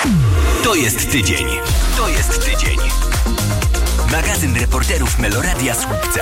To jest tydzień. To jest tydzień. Magazyn reporterów Meloradia Słupca.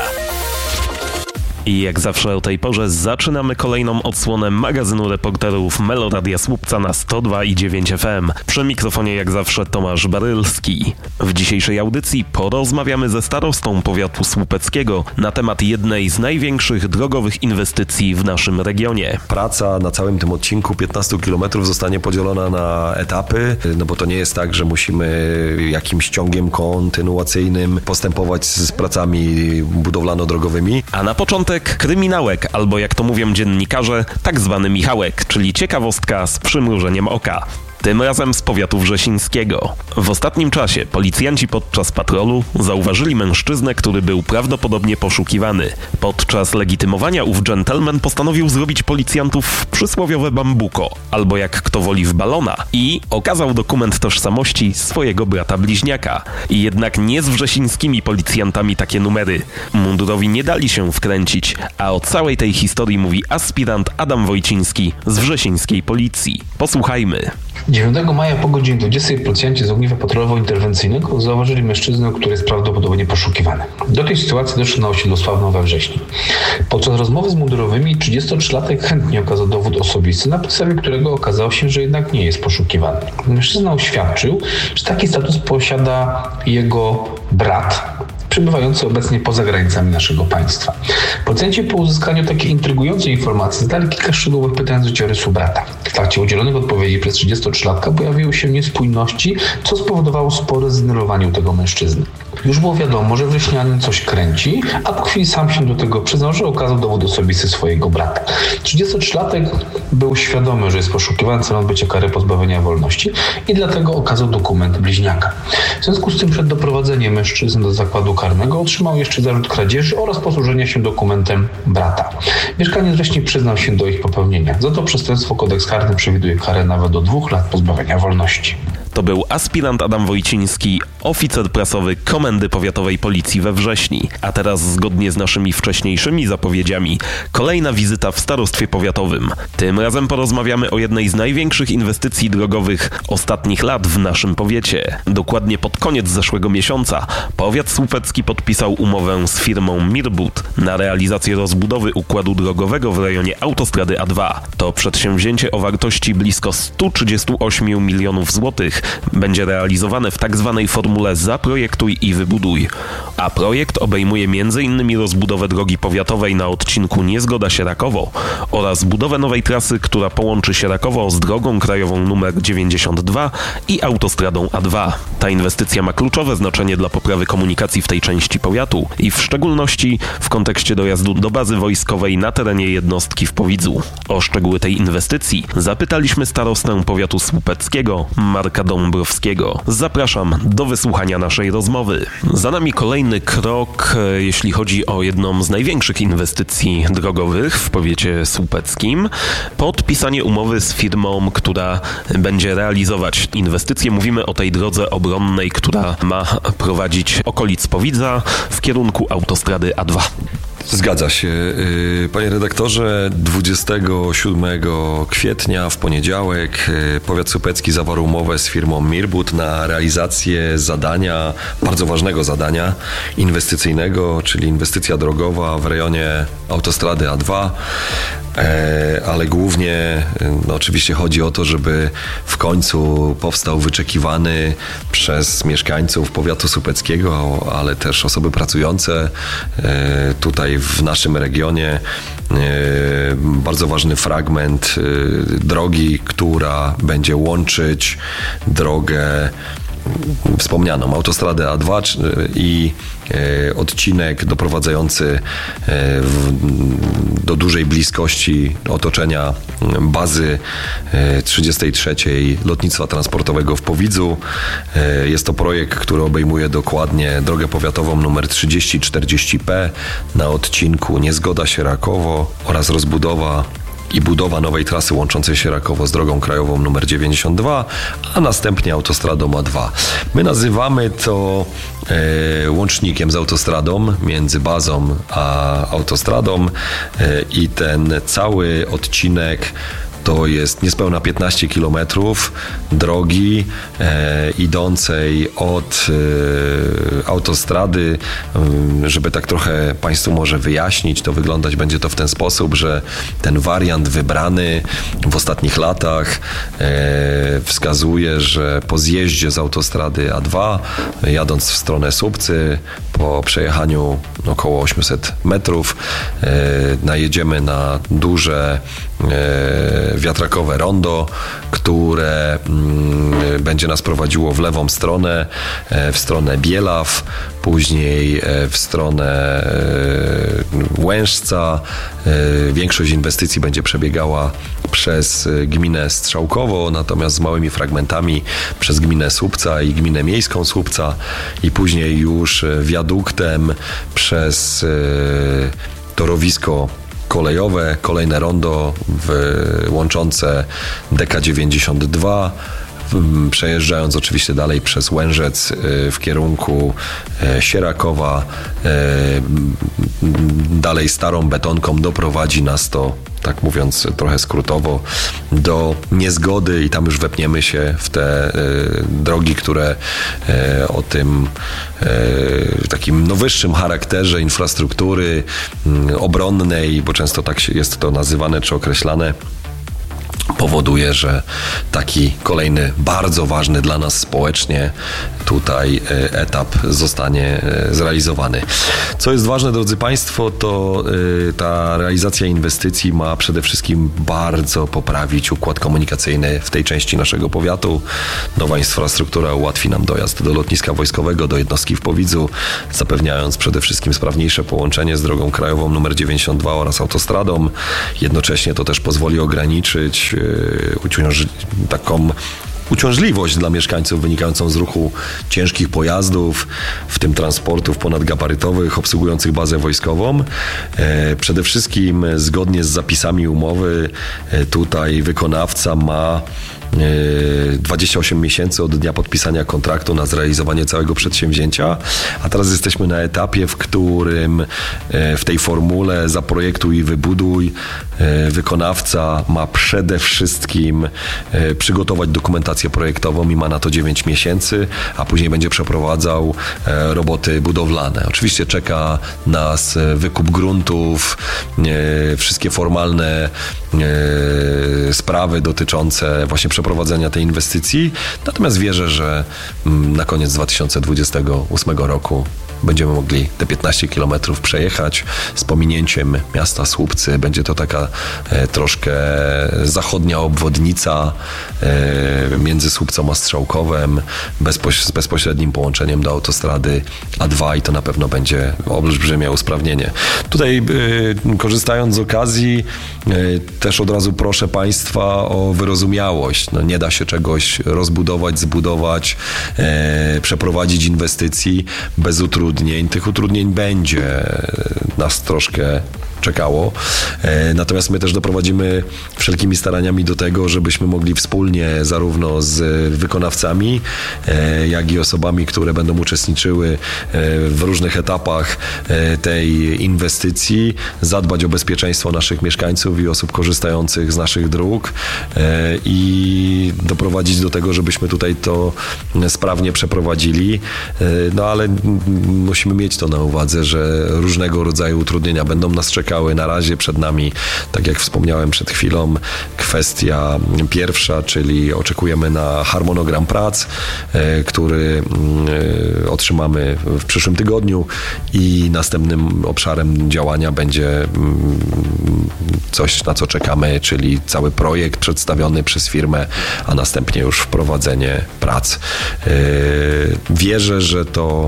I jak zawsze o tej porze zaczynamy kolejną odsłonę magazynu reporterów Meloradia Słupca na 102,9 FM. Przy mikrofonie jak zawsze Tomasz Barylski. W dzisiejszej audycji porozmawiamy ze starostą powiatu słupeckiego na temat jednej z największych drogowych inwestycji w naszym regionie. Praca na całym tym odcinku 15 km zostanie podzielona na etapy, no bo to nie jest tak, że musimy jakimś ciągiem kontynuacyjnym postępować z pracami budowlano-drogowymi. A na początek kryminałek, albo jak to mówią dziennikarze, tak zwany Michałek, czyli ciekawostka z przymrużeniem oka. Tym razem z powiatu wrzesińskiego. W ostatnim czasie policjanci podczas patrolu zauważyli mężczyznę, który był prawdopodobnie poszukiwany. Podczas legitymowania ów dżentelmen postanowił zrobić policjantów przysłowiowe bambuko, albo jak kto woli w balona, i okazał dokument tożsamości swojego brata bliźniaka. I jednak nie z wrzesińskimi policjantami takie numery. Mundurowi nie dali się wkręcić, a o całej tej historii mówi aspirant Adam Wojciński z wrzesińskiej policji. Posłuchajmy. 9 maja po godzinie 20 policjanci z ogniwa patrolowo-interwencyjnego zauważyli mężczyznę, który jest prawdopodobnie poszukiwany. Do tej sytuacji doszło na osiedlu Sławno we wrześniu. Podczas rozmowy z mundurowymi 33-latek chętnie okazał dowód osobisty, na podstawie którego okazało się, że jednak nie jest poszukiwany. Mężczyzna oświadczył, że taki status posiada jego brat, przebywający obecnie poza granicami naszego państwa. Policjanci po uzyskaniu takiej intrygującej informacji zadali kilka szczegółowych pytań z życiorysu brata. W trakcie udzielonych odpowiedzi przez 33-latka pojawiły się niespójności, co spowodowało spore zdenerwowanie u tego mężczyzny. Już było wiadomo, że wrześnianin coś kręci, a po chwili sam się do tego przyznał, że okazał dowód osobisty swojego brata. 33-latek był świadomy, że jest poszukiwany celem odbycia kary pozbawienia wolności i dlatego okazał dokument bliźniaka. W związku z tym przed doprowadzeniem mężczyzny do zakładu karnego otrzymał jeszcze zarzut kradzieży oraz posłużenia się dokumentem brata. Mieszkaniec wcześniej przyznał się do ich popełnienia. Za to przestępstwo kodeks karny przewiduje karę nawet do 2 lat pozbawienia wolności. To był aspirant Adam Wojciński, oficer prasowy Komendy Powiatowej Policji we Wrześni. A teraz, zgodnie z naszymi wcześniejszymi zapowiedziami, kolejna wizyta w starostwie powiatowym. Tym razem porozmawiamy o jednej z największych inwestycji drogowych ostatnich lat w naszym powiecie. Dokładnie pod koniec zeszłego miesiąca powiat słupecki podpisał umowę z firmą Mirbut na realizację rozbudowy układu drogowego w rejonie autostrady A2. To przedsięwzięcie o wartości blisko 138 milionów złotych będzie realizowane w tak zwanej formule zaprojektuj i wybuduj. A projekt obejmuje m.in. rozbudowę drogi powiatowej na odcinku Niezgoda-Sierakowo oraz budowę nowej trasy, która połączy Sierakowo z drogą krajową nr 92 i autostradą A2. Ta inwestycja ma kluczowe znaczenie dla poprawy komunikacji w tej części powiatu i w szczególności w kontekście dojazdu do bazy wojskowej na terenie jednostki w Powidzu. O szczegóły tej inwestycji zapytaliśmy starostę powiatu słupeckiego Marka Dąbrowskiego. Zapraszam do wysłuchania naszej rozmowy. Za nami kolejny krok, jeśli chodzi o jedną z największych inwestycji drogowych w powiecie słupeckim. Podpisanie umowy z firmą, która będzie realizować inwestycje. Mówimy o tej drodze obronnej, która ma prowadzić okolic Powidza w kierunku autostrady A2. Zgadza się. Panie redaktorze, 27 kwietnia w poniedziałek powiat słupecki zawarł umowę z firmą Mirbut na realizację zadania, bardzo ważnego zadania inwestycyjnego, czyli inwestycja drogowa w rejonie autostrady A2. Ale głównie oczywiście chodzi o to, żeby w końcu powstał wyczekiwany przez mieszkańców powiatu słupeckiego, ale też osoby pracujące tutaj w naszym regionie bardzo ważny fragment drogi, która będzie łączyć drogę wspomnianą autostradę A2 i odcinek doprowadzający do dużej bliskości otoczenia bazy 33. Lotnictwa Transportowego w Powidzu. Jest to projekt, który obejmuje dokładnie drogę powiatową nr 3040P na odcinku Niezgoda-Sierakowo oraz rozbudowa i budowa nowej trasy łączącej Sierakowo z drogą krajową nr 92, a następnie autostradą A2. My nazywamy to łącznikiem z autostradą, między bazą a autostradą i ten cały odcinek to jest niespełna 15 km drogi idącej od autostrady. Żeby tak trochę Państwu może wyjaśnić, to wyglądać będzie to w ten sposób, że ten wariant wybrany w ostatnich latach wskazuje, że po zjeździe z autostrady A2, jadąc w stronę Słupcy, po przejechaniu około 800 metrów, najedziemy na duże wiatrakowe rondo, które będzie nas prowadziło w lewą stronę, w stronę Bielaw, później w stronę Łężca. Większość inwestycji będzie przebiegała przez gminę Strzałkowo, natomiast z małymi fragmentami przez gminę Słupca i gminę miejską Słupca i później już wiaduktem przez torowisko kolejowe, kolejne rondo łączące DK92, przejeżdżając oczywiście dalej przez Łężec w kierunku Sierakowa, dalej starą betonką doprowadzi nas to, tak mówiąc trochę skrótowo, do Niezgody i tam już wepniemy się w te drogi, które o tym takim wyższym charakterze infrastruktury obronnej, bo często tak jest to nazywane czy określane, powoduje, że taki kolejny bardzo ważny dla nas społecznie tutaj etap zostanie zrealizowany. Co jest ważne, drodzy Państwo, to ta realizacja inwestycji ma przede wszystkim bardzo poprawić układ komunikacyjny w tej części naszego powiatu. Nowa infrastruktura ułatwi nam dojazd do lotniska wojskowego, do jednostki w Powidzu, zapewniając przede wszystkim sprawniejsze połączenie z drogą krajową nr 92 oraz autostradą. Jednocześnie to też pozwoli ograniczyć taką uciążliwość dla mieszkańców wynikającą z ruchu ciężkich pojazdów, w tym transportów ponadgabarytowych obsługujących bazę wojskową. Przede wszystkim zgodnie z zapisami umowy tutaj wykonawca ma 28 miesięcy od dnia podpisania kontraktu na zrealizowanie całego przedsięwzięcia, a teraz jesteśmy na etapie, w którym w tej formule zaprojektuj i wybuduj wykonawca ma przede wszystkim przygotować dokumentację projektową i ma na to 9 miesięcy, a później będzie przeprowadzał roboty budowlane. Oczywiście czeka nas wykup gruntów, wszystkie formalne sprawy dotyczące właśnie przeprowadzenia tej inwestycji. Natomiast wierzę, że na koniec 2028 roku będziemy mogli te 15 km przejechać z pominięciem miasta Słupcy. Będzie to taka troszkę zachodnia obwodnica między Słupcą a Strzałkowem z bezpośrednim połączeniem do autostrady A2 i to na pewno będzie olbrzymie usprawnienie. Tutaj korzystając z okazji też od razu proszę Państwa o wyrozumiałość. No, nie da się czegoś rozbudować, zbudować, przeprowadzić inwestycji bez utrudnień. Tych utrudnień będzie nas troszkę czekało. Natomiast my też doprowadzimy wszelkimi staraniami do tego, żebyśmy mogli wspólnie zarówno z wykonawcami, jak i osobami, które będą uczestniczyły w różnych etapach tej inwestycji, zadbać o bezpieczeństwo naszych mieszkańców i osób korzystających z naszych dróg i doprowadzić do tego, żebyśmy tutaj to sprawnie przeprowadzili. No ale musimy mieć to na uwadze, że różnego rodzaju utrudnienia będą nas czekały. Na razie przed nami, tak jak wspomniałem przed chwilą, kwestia pierwsza, czyli oczekujemy na harmonogram prac, który otrzymamy w przyszłym tygodniu i następnym obszarem działania będzie coś, na co czekamy, czyli cały projekt przedstawiony przez firmę, a następnie już wprowadzenie prac. Wierzę, że to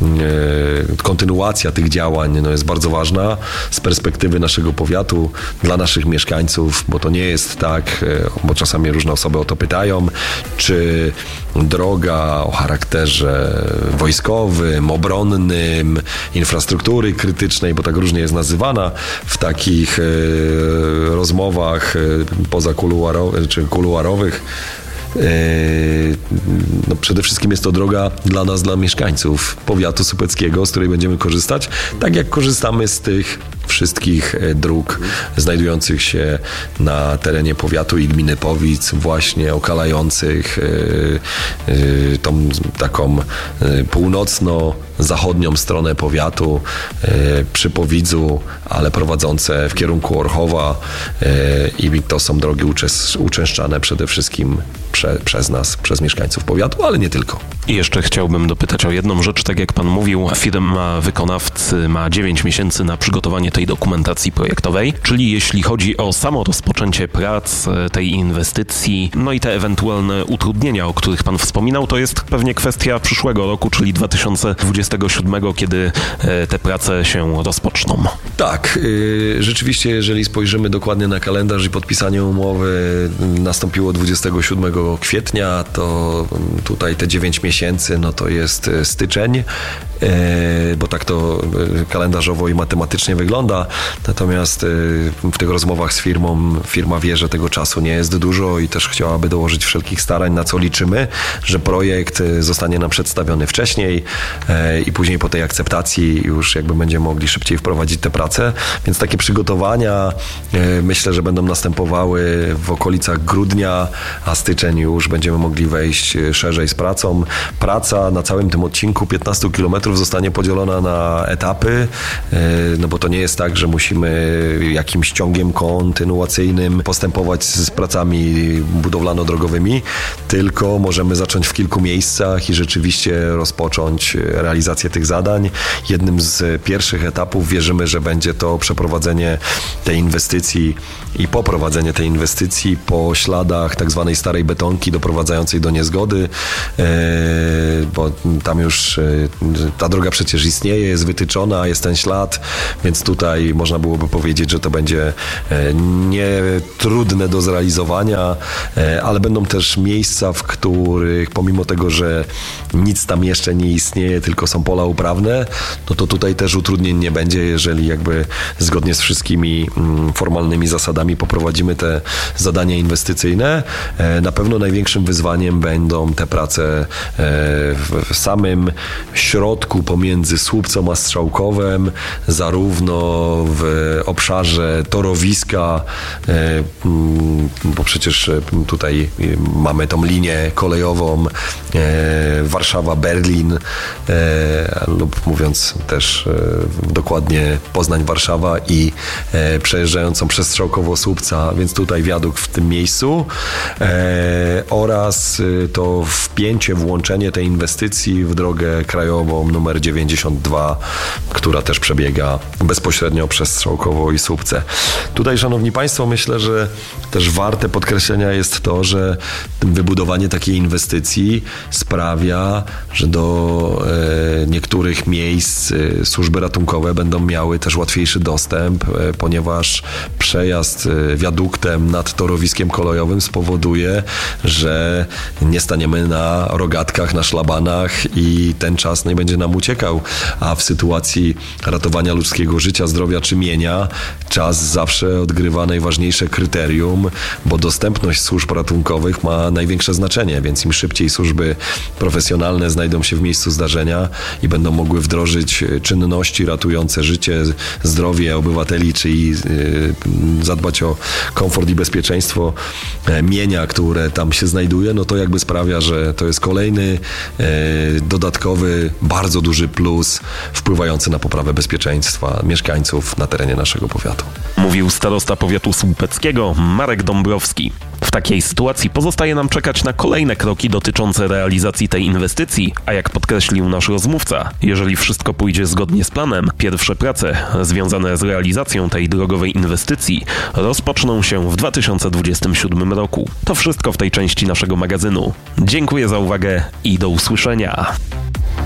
kontynuacja tych działań jest bardzo ważna z perspektywy naszego powiatu, dla naszych mieszkańców, bo to nie jest tak, bo czasami różne osoby o to pytają, czy droga o charakterze wojskowym, obronnym, infrastruktury krytycznej, bo tak różnie jest nazywana w takich rozmowach kuluarowych, no przede wszystkim jest to droga dla nas, dla mieszkańców powiatu słupeckiego, z której będziemy korzystać, tak jak korzystamy z tych wszystkich dróg znajdujących się na terenie powiatu i gminy Powic, właśnie okalających tą taką północno-zachodnią stronę powiatu przy Powidzu, ale prowadzące w kierunku Orchowa i to są drogi uczęszczane przede wszystkim przez nas, przez mieszkańców powiatu, ale nie tylko. I jeszcze chciałbym dopytać o jedną rzecz. Tak jak pan mówił, firma wykonawcy ma 9 miesięcy na przygotowanie tej dokumentacji projektowej, czyli jeśli chodzi o samo rozpoczęcie prac tej inwestycji, no i te ewentualne utrudnienia, o których pan wspominał, to jest pewnie kwestia przyszłego roku, czyli 2027, kiedy te prace się rozpoczną. Tak, rzeczywiście, jeżeli spojrzymy dokładnie na kalendarz i podpisanie umowy nastąpiło 27 kwietnia, to tutaj te 9 miesięcy, no to jest styczeń, bo tak to kalendarzowo i matematycznie wygląda. Natomiast w tych rozmowach z firmą, firma wie, że tego czasu nie jest dużo i też chciałaby dołożyć wszelkich starań, na co liczymy, że projekt zostanie nam przedstawiony wcześniej i później po tej akceptacji już jakby będziemy mogli szybciej wprowadzić te prace. Więc takie przygotowania myślę, że będą następowały w okolicach grudnia, a styczeń już będziemy mogli wejść szerzej z pracą. Praca na całym tym odcinku 15 km zostanie podzielona na etapy, no bo to nie jest tak, że musimy jakimś ciągiem kontynuacyjnym postępować z pracami budowlano-drogowymi, tylko możemy zacząć w kilku miejscach i rzeczywiście rozpocząć realizację tych zadań. Jednym z pierwszych etapów wierzymy, że będzie to przeprowadzenie tej inwestycji i poprowadzenie tej inwestycji po śladach tak zwanej starej betonki doprowadzającej do niezgody, bo tam już ta droga przecież istnieje, jest wytyczona, jest ten ślad, więc tutaj można byłoby powiedzieć, że to będzie nie trudne do zrealizowania, ale będą też miejsca, w których pomimo tego, że nic tam jeszcze nie istnieje, tylko są pola uprawne, no to tutaj też utrudnień nie będzie, jeżeli jakby zgodnie z wszystkimi formalnymi zasadami poprowadzimy te zadania inwestycyjne. Na pewno największym wyzwaniem będą te prace w samym środku pomiędzy Słupcą a Strzałkowem, zarówno w obszarze torowiska, bo przecież tutaj mamy tą linię kolejową Warszawa-Berlin lub mówiąc też dokładnie Poznań-Warszawa i przejeżdżającą przez Strzałkowo-Słupca, więc tutaj wiadukt w tym miejscu oraz to wpięcie, włączenie tej inwestycji w drogę krajową numer 92, która też przebiega bezpośrednio przez Strzałkowo i Słupce. Tutaj, szanowni państwo, myślę, że też warte podkreślenia jest to, że wybudowanie takiej inwestycji sprawia, że do niektórych miejsc służby ratunkowe będą miały też łatwiejszy dostęp, ponieważ przejazd wiaduktem nad torowiskiem kolejowym spowoduje, że nie staniemy na rogatkach, na szlabanach i ten czas nie będzie nam uciekał, a w sytuacji ratowania ludzkiego życia, zdrowia czy mienia czas zawsze odgrywa najważniejsze kryterium, bo dostępność służb ratunkowych ma największe znaczenie, więc im szybciej służby profesjonalne znajdą się w miejscu zdarzenia i będą mogły wdrożyć czynności ratujące życie, zdrowie obywateli, czyli zadbać o komfort i bezpieczeństwo mienia, które tam się znajduje, no to jakby sprawia, że to jest kolejny dodatkowy, bardzo duży plus wpływający na poprawę bezpieczeństwa mieszkańców na terenie naszego powiatu. Mówił starosta powiatu słupeckiego Marek Dąbrowski. W takiej sytuacji pozostaje nam czekać na kolejne kroki dotyczące realizacji tej inwestycji, a jak podkreślił nasz rozmówca, jeżeli wszystko pójdzie zgodnie z planem, pierwsze prace związane z realizacją tej drogowej inwestycji rozpoczną się w 2027 roku. To wszystko w tej części naszego magazynu. Dziękuję za uwagę i do usłyszenia.